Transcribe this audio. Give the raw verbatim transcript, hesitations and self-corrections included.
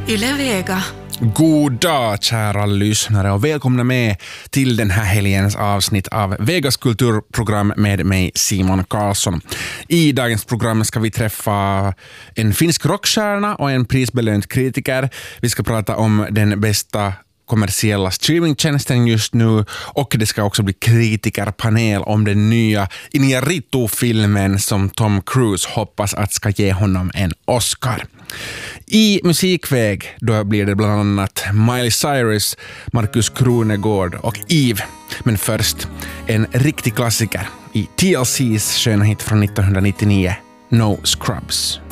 Yle Vega. God dag kära lyssnare och välkomna med till den här helgens avsnitt av Vegas kulturprogram med mig Simon Karlsson. I dagens program ska vi träffa en finsk rockstjärna och en prisbelönt kritiker. Vi ska prata om den bästa kommersiella streamingtjänsten just nu och det ska också bli kritikerpanel om den nya Iñárritu-filmen som Tom Cruise hoppas att ska ge honom en Oscar. I musikväg då blir det bland annat Miley Cyrus, Markus Krunegård och Eve. Men först en riktig klassiker i T L C's sköna hit från nittonhundranittionio, No Scrubs.